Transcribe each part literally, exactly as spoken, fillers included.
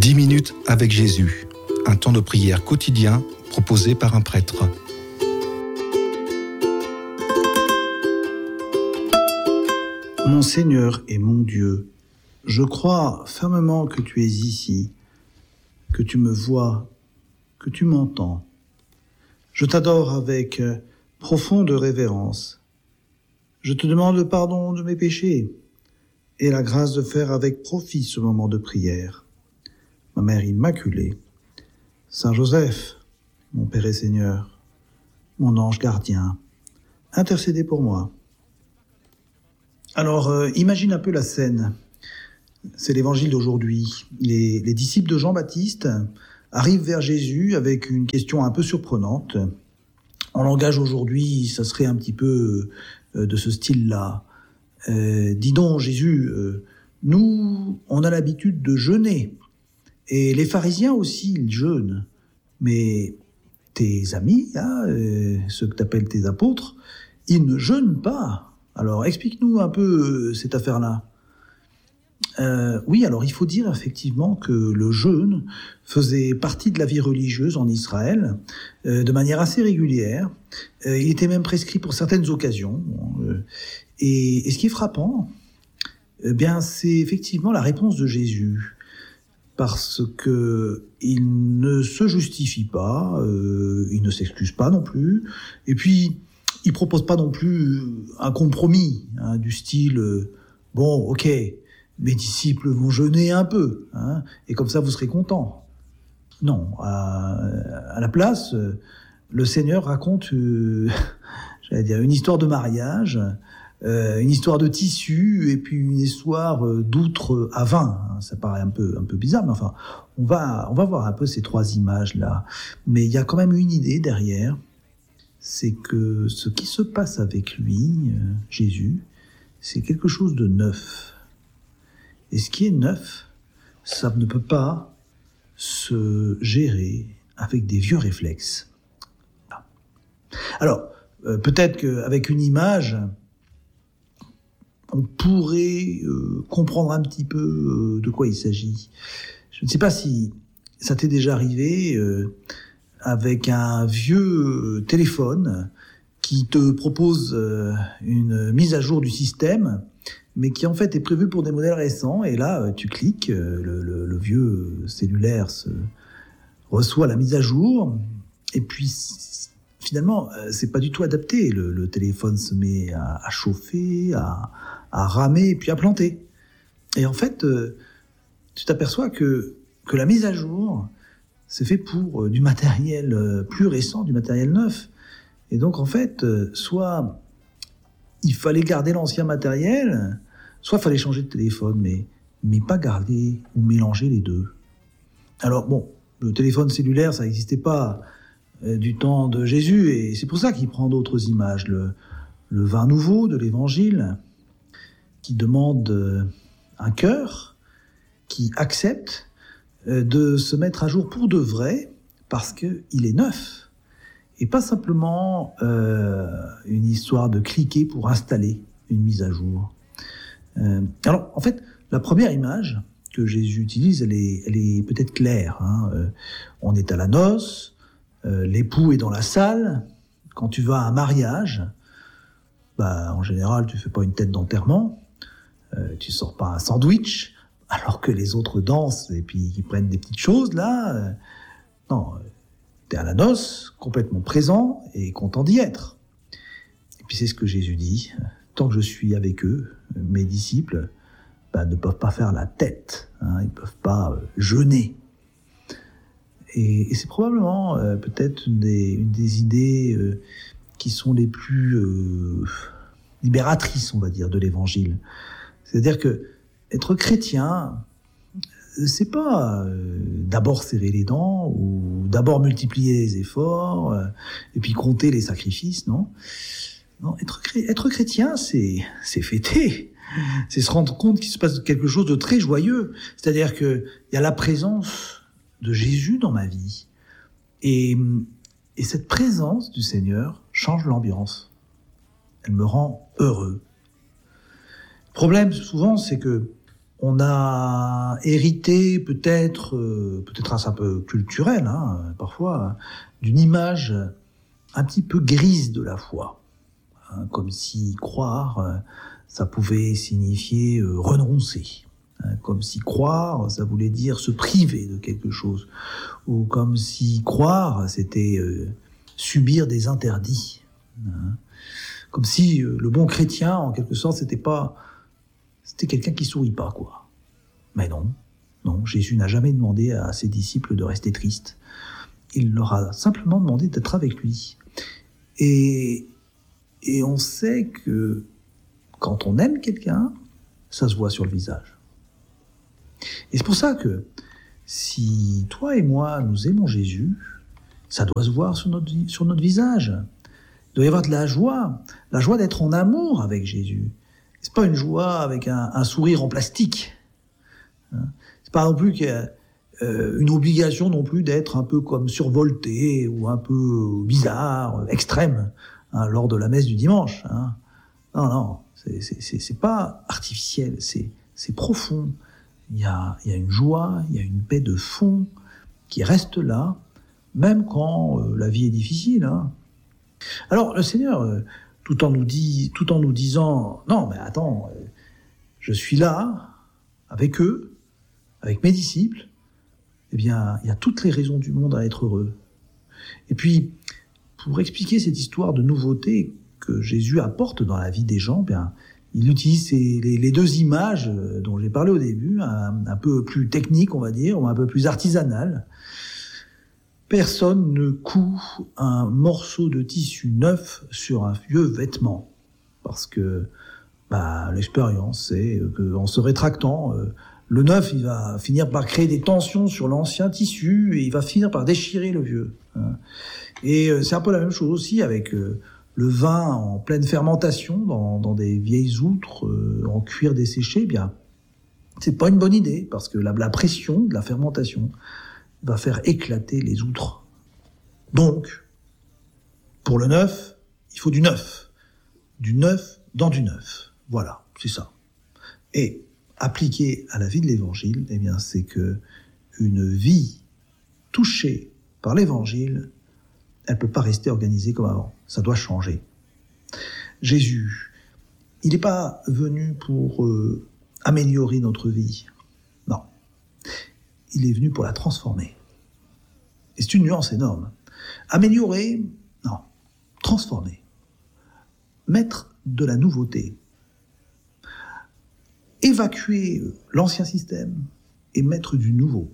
dix minutes avec Jésus, un temps de prière quotidien proposé par un prêtre. Mon Seigneur et mon Dieu, je crois fermement que tu es ici, que tu me vois, que tu m'entends. Je t'adore avec profonde révérence. Je te demande le pardon de mes péchés et la grâce de faire avec profit ce moment de prière. Ma Mère Immaculée, Saint Joseph, mon Père et Seigneur, mon ange gardien, intercédez pour moi. Alors, euh, imagine un peu la scène. C'est l'évangile d'aujourd'hui. Les, les disciples de Jean-Baptiste arrivent vers Jésus avec une question un peu surprenante. En langage aujourd'hui, ça serait un petit peu euh, de ce style-là. Euh, dis donc, Jésus, euh, nous, on a l'habitude de jeûner. Et les pharisiens aussi, ils jeûnent. Mais tes amis, hein, euh, ceux que tu appelles tes apôtres, ils ne jeûnent pas. Alors, explique-nous un peu cette affaire-là. Euh, oui, alors il faut dire effectivement que le jeûne faisait partie de la vie religieuse en Israël euh, de manière assez régulière. Euh, il était même prescrit pour certaines occasions. Euh, et, et ce qui est frappant, eh bien, c'est effectivement la réponse de Jésus. Parce que il ne se justifie pas, euh, il ne s'excuse pas non plus, et puis il propose pas non plus un compromis hein, du style euh, bon, ok, mes disciples vont jeûner un peu, hein, et comme ça vous serez contents. Non, à, à la place, euh, le Seigneur raconte, euh, j'allais dire, une histoire de mariage. Euh, une histoire de tissu et puis une histoire euh, d'outre à vin. Ça paraît un peu un peu bizarre, mais enfin, on va on va voir un peu ces trois images là. Mais il y a quand même une idée derrière, c'est que ce qui se passe avec lui, euh, Jésus, c'est quelque chose de neuf. Et ce qui est neuf, ça ne peut pas se gérer avec des vieux réflexes. Alors, euh, peut-être qu'avec une image, on pourrait euh, comprendre un petit peu euh, de quoi il s'agit. Je ne sais pas si ça t'est déjà arrivé euh, avec un vieux téléphone qui te propose euh, une mise à jour du système, mais qui en fait est prévu pour des modèles récents, et là tu cliques, euh, le, le, le vieux cellulaire se reçoit la mise à jour, et puis finalement c'est pas du tout adapté. Le, le téléphone se met à, à chauffer, à à ramer et puis à planter. Et en fait, euh, tu t'aperçois que, que la mise à jour, c'est fait pour euh, du matériel euh, plus récent, du matériel neuf. Et donc, en fait, euh, soit il fallait garder l'ancien matériel, soit il fallait changer de téléphone, mais, mais pas garder ou mélanger les deux. Alors, bon, le téléphone cellulaire, ça n'existait pas euh, du temps de Jésus, et c'est pour ça qu'il prend d'autres images. Le, le vin nouveau de l'Évangile, qui demande un cœur qui accepte de se mettre à jour pour de vrai parce qu'il est neuf et pas simplement euh, une histoire de cliquer pour installer une mise à jour. Euh, alors en fait, la première image que Jésus utilise, elle est, elle est peut-être claire. Hein. Euh, on est à la noce, euh, l'époux est dans la salle. Quand tu vas à un mariage, bah, en général, tu fais pas une tête d'enterrement. Euh, tu sors pas un sandwich, alors que les autres dansent et puis ils prennent des petites choses, là. Euh, non, t'es à la noce, complètement présent et content d'y être. Et puis c'est ce que Jésus dit, tant que je suis avec eux, mes disciples, ben, ne peuvent pas faire la tête, hein, ils peuvent pas euh, jeûner. Et, et c'est probablement euh, peut-être une des, une des idées euh, qui sont les plus euh, libératrices, on va dire, de l'Évangile. C'est-à-dire que être chrétien, c'est pas euh, d'abord serrer les dents ou d'abord multiplier les efforts euh, et puis compter les sacrifices, non. Non, être, être chrétien, c'est c'est fêter, c'est se rendre compte qu'il se passe quelque chose de très joyeux. C'est-à-dire que il y a la présence de Jésus dans ma vie et et cette présence du Seigneur change l'ambiance. Elle me rend heureux. Le problème, souvent, c'est que on a hérité peut-être, euh, peut-être un peu culturel, hein, parfois, d'une image un petit peu grise de la foi. Hein, comme si croire, euh, ça pouvait signifier euh, renoncer. Hein, comme si croire, ça voulait dire se priver de quelque chose. Ou comme si croire, c'était euh, subir des interdits. Hein, comme si euh, le bon chrétien, en quelque sorte, c'était pas... C'était quelqu'un qui sourit pas, quoi. Mais non, non, Jésus n'a jamais demandé à ses disciples de rester tristes. Il leur a simplement demandé d'être avec lui. Et, et on sait que quand on aime quelqu'un, ça se voit sur le visage. Et c'est pour ça que si toi et moi, nous aimons Jésus, ça doit se voir sur notre, sur notre visage. Il doit y avoir de la joie, la joie d'être en amour avec Jésus. C'est pas une joie avec un, un sourire en plastique. Hein. C'est pas non plus qu'il y a, euh, une obligation non plus d'être un peu comme survolté ou un peu bizarre, extrême, hein, lors de la messe du dimanche. Hein. Non, non, c'est, c'est, c'est, c'est pas artificiel, c'est, c'est profond. Il y a, il y a une joie, il y a une paix de fond qui reste là, même quand euh, la vie est difficile. Hein. Alors, le Seigneur... Euh, Tout en nous dit, tout en nous disant, non, mais attends, je suis là, avec eux, avec mes disciples, eh bien, il y a toutes les raisons du monde à être heureux. Et puis, pour expliquer cette histoire de nouveauté que Jésus apporte dans la vie des gens, eh bien, il utilise ces, les, les deux images dont j'ai parlé au début, un, un peu plus techniques, on va dire, ou un peu plus artisanales. Personne ne coud un morceau de tissu neuf sur un vieux vêtement. Parce que bah, l'expérience, c'est qu'en se rétractant, euh, le neuf, il va finir par créer des tensions sur l'ancien tissu et il va finir par déchirer le vieux. Hein. Et euh, c'est un peu la même chose aussi avec euh, le vin en pleine fermentation dans, dans des vieilles outres euh, en cuir desséché. Eh bien, c'est pas une bonne idée parce que la, la pression de la fermentation va faire éclater les outres. Donc, pour le neuf, il faut du neuf. Du neuf dans du neuf. Voilà, c'est ça. Et appliqué à la vie de l'Évangile, eh bien, c'est que une vie touchée par l'Évangile, elle ne peut pas rester organisée comme avant. Ça doit changer. Jésus, il n'est pas venu pour euh, améliorer notre vie. Non. Il est venu pour la transformer. Et c'est une nuance énorme. Améliorer, non. Transformer. Mettre de la nouveauté. Évacuer l'ancien système et mettre du nouveau.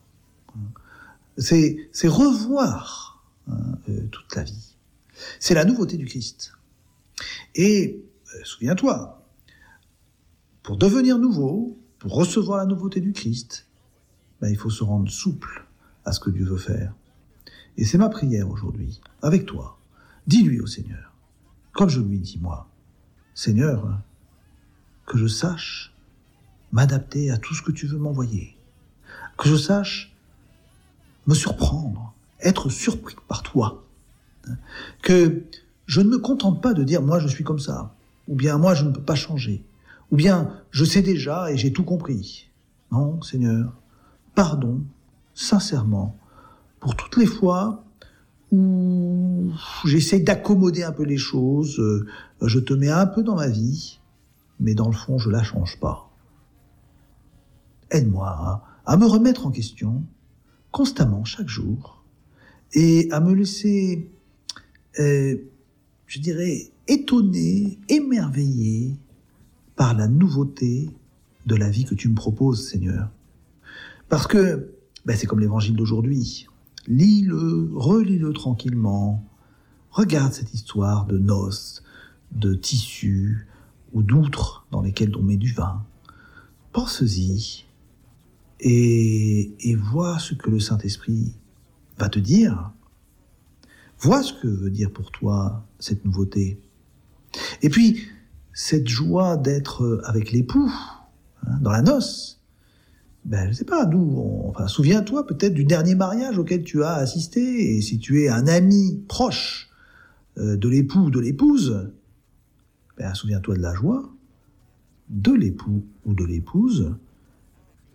C'est, c'est revoir hein, euh, toute la vie. C'est la nouveauté du Christ. Et, euh, souviens-toi, pour devenir nouveau, pour recevoir la nouveauté du Christ, ben, il faut se rendre souple à ce que Dieu veut faire. Et c'est ma prière aujourd'hui, avec toi. Dis-lui au Seigneur, comme je lui dis moi, Seigneur, que je sache m'adapter à tout ce que tu veux m'envoyer, que je sache me surprendre, être surpris par toi, que je ne me contente pas de dire moi je suis comme ça, ou bien moi je ne peux pas changer, ou bien je sais déjà et j'ai tout compris. Non, Seigneur, pardon, sincèrement, pour toutes les fois où j'essaie d'accommoder un peu les choses, euh, je te mets un peu dans ma vie, mais dans le fond, je la change pas. Aide-moi à, à me remettre en question, constamment, chaque jour, et à me laisser, euh, je dirais, étonner, émerveiller par la nouveauté de la vie que tu me proposes, Seigneur. Parce que ben c'est comme l'évangile d'aujourd'hui. Lis-le, relis-le tranquillement. Regarde cette histoire de noces, de tissus ou d'outres dans lesquelles on met du vin. Pense-y et, et vois ce que le Saint-Esprit va te dire. Vois ce que veut dire pour toi cette nouveauté. Et puis, cette joie d'être avec l'époux, hein, dans la noce, ben, je ne sais pas, nous, on, enfin, souviens-toi peut-être du dernier mariage auquel tu as assisté, et si tu es un ami proche euh, de l'époux ou de l'épouse, ben, souviens-toi de la joie de l'époux ou de l'épouse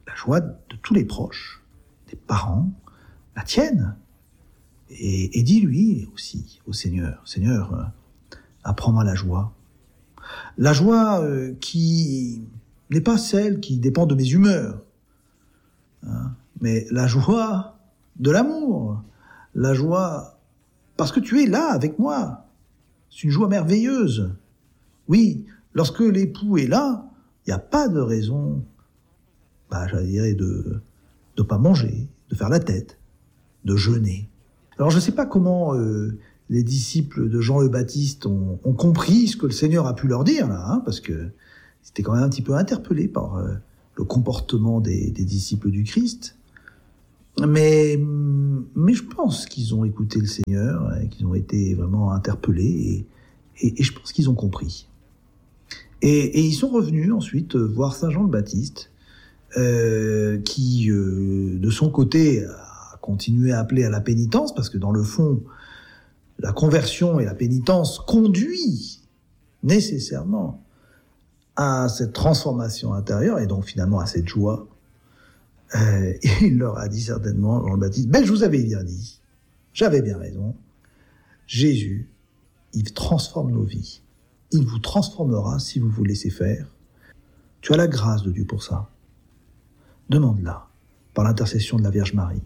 la joie de tous les proches, des parents, la tienne. Et, et dis-lui aussi au Seigneur, Seigneur, euh, apprends-moi la joie. La joie euh, qui n'est pas celle qui dépend de mes humeurs, hein, mais la joie de l'amour, la joie parce que tu es là avec moi. C'est une joie merveilleuse. Oui, lorsque l'époux est là, il n'y a pas de raison, bah, j'allais dire, de ne pas manger, de faire la tête, de jeûner. Alors je ne sais pas comment euh, les disciples de Jean le Baptiste ont, ont compris ce que le Seigneur a pu leur dire, là, hein, parce que c'était quand même un petit peu interpellé par euh, le comportement des, des disciples du Christ. Mais, mais je pense qu'ils ont écouté le Seigneur, et qu'ils ont été vraiment interpellés, et, et, et je pense qu'ils ont compris. Et, et ils sont revenus ensuite voir Saint Jean le Baptiste, euh, qui, euh, de son côté, a continué à appeler à la pénitence, parce que dans le fond, la conversion et la pénitence conduit nécessairement à cette transformation intérieure, et donc finalement à cette joie. Euh, et il leur a dit certainement, Jean le Baptiste, ben je vous avais bien dit, j'avais bien raison, Jésus, il transforme nos vies. Il vous transformera si vous vous laissez faire. Tu as la grâce de Dieu pour ça. Demande-la par l'intercession de la Vierge Marie.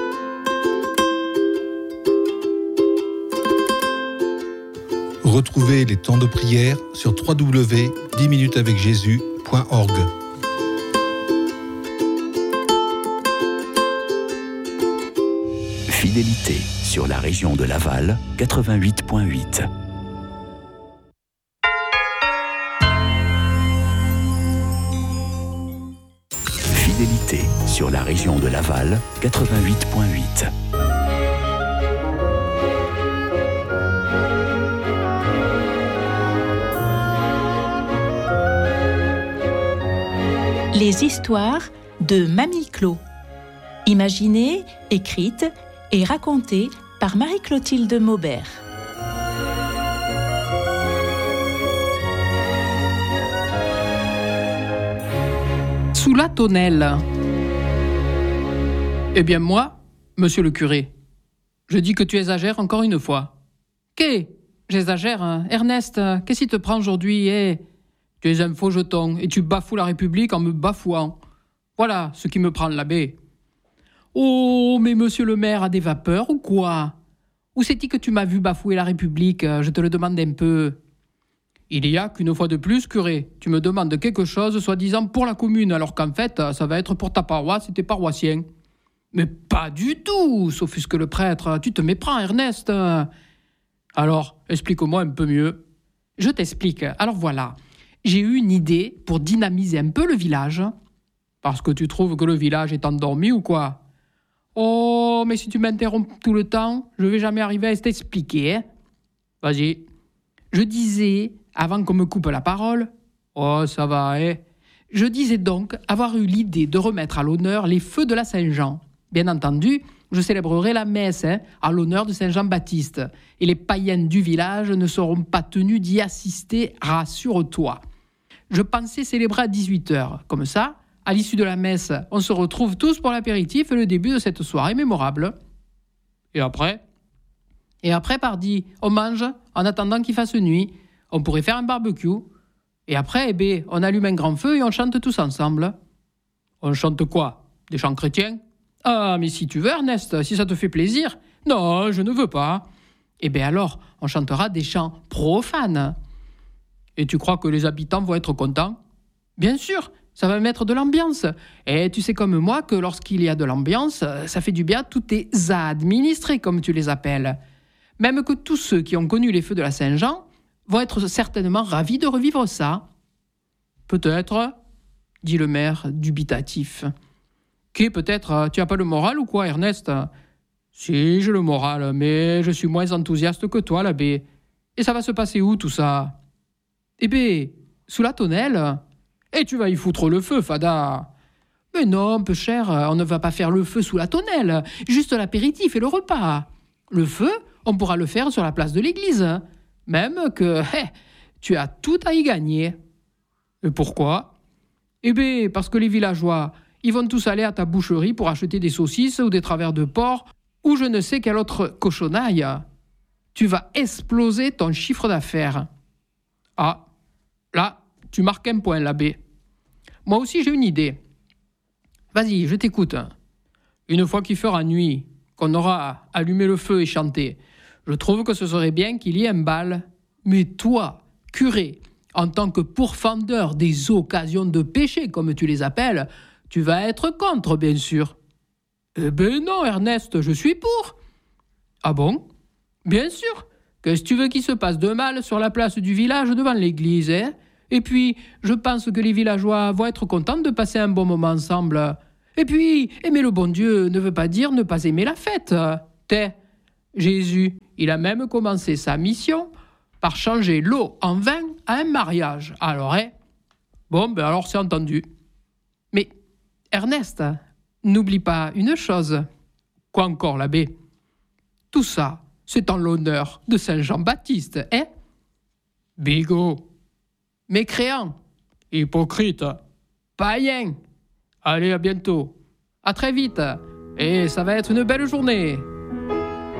Retrouvez les temps de prière sur w w w point dix minutes avec jésus point org. Fidélité sur la région de Laval, quatre-vingt-huit point huit. Fidélité sur la région de Laval, quatre-vingt-huit point huit. Les histoires de Mamie Clo. Imaginées, écrites et racontées par Marie-Clotilde Maubert. Sous la tonnelle. Eh bien moi, monsieur le curé, je dis que tu exagères encore une fois. Qu'est J'exagère, hein. Ernest, qu'est-ce qui te prend aujourd'hui, eh Tu es un faux jeton et tu bafoues la République en me bafouant. Voilà ce qui me prend l'abbé. Oh, mais monsieur le maire a des vapeurs ou quoi? Où c'est-il que tu m'as vu bafouer la République? Je te le demande un peu. Il y a qu'une fois de plus, curé, tu me demandes quelque chose soi-disant pour la commune, alors qu'en fait, ça va être pour ta paroisse et tes paroissiens. Mais pas du tout, s'offusque le prêtre. Tu te méprends, Ernest. Alors, explique-moi un peu mieux. Je t'explique. Alors voilà, j'ai eu une idée pour dynamiser un peu le village. Parce que tu trouves que le village est endormi ou quoi? Oh, mais si tu m'interromps tout le temps, je vais jamais arriver à t'expliquer. Hein. Vas-y. Je disais, avant qu'on me coupe la parole, oh, ça va, hein. Je disais donc avoir eu l'idée de remettre à l'honneur les feux de la Saint-Jean. Bien entendu, je célébrerai la messe hein, à l'honneur de Saint-Jean-Baptiste. Et les païens du village ne seront pas tenus d'y assister, rassure-toi. Je pensais célébrer à dix-huit heures. Comme ça, à l'issue de la messe, on se retrouve tous pour l'apéritif et le début de cette soirée mémorable. Et après Et après, pardi, on mange en attendant qu'il fasse nuit. On pourrait faire un barbecue. Et après, eh bien, on allume un grand feu et on chante tous ensemble. On chante quoi? Des chants chrétiens? Ah, mais si tu veux, Ernest, si ça te fait plaisir. Non, je ne veux pas. Eh bien alors, on chantera des chants profanes. Et tu crois que les habitants vont être contents? Bien sûr, ça va mettre de l'ambiance. Et tu sais comme moi que lorsqu'il y a de l'ambiance, ça fait du bien à tous tes administrés, comme tu les appelles. Même que tous ceux qui ont connu les feux de la Saint-Jean vont être certainement ravis de revivre ça. Peut-être, dit le maire dubitatif. Qui peut-être, tu n'as pas le moral ou quoi, Ernest? Si, j'ai le moral, mais je suis moins enthousiaste que toi, l'abbé. Et ça va se passer où, tout ça? Eh bien, sous la tonnelle. Et tu vas y foutre le feu, Fada. Mais non, peu cher, on ne va pas faire le feu sous la tonnelle. Juste l'apéritif et le repas. Le feu, on pourra le faire sur la place de l'église. Même que, hé, tu as tout à y gagner. Et pourquoi? Eh bien, parce que les villageois, ils vont tous aller à ta boucherie pour acheter des saucisses ou des travers de porc ou je ne sais quelle autre cochonaille. Tu vas exploser ton chiffre d'affaires. Ah, là, tu marques un point, l'abbé. Moi aussi, j'ai une idée. Vas-y, je t'écoute. Une fois qu'il fera nuit, qu'on aura allumé le feu et chanté, je trouve que ce serait bien qu'il y ait un bal. Mais toi, curé, en tant que pourfendeur des occasions de péché, comme tu les appelles, tu vas être contre, bien sûr. Eh ben non, Ernest, je suis pour. Ah bon ? Bien sûr. Qu'est-ce que tu veux qu'il se passe de mal sur la place du village devant l'église, hein ? Et puis, je pense que les villageois vont être contents de passer un bon moment ensemble. Et puis, aimer le bon Dieu ne veut pas dire ne pas aimer la fête. T'es, Jésus, il a même commencé sa mission par changer l'eau en vin à un mariage. Alors, hein ? Bon, ben alors c'est entendu. Mais, Ernest, n'oublie pas une chose. Quoi encore, l'abbé ? Tout ça, c'est en l'honneur de Saint Jean-Baptiste, hein ? Bigot, mécréant, hypocrite, païen. Allez, à bientôt. À très vite. Et ça va être une belle journée.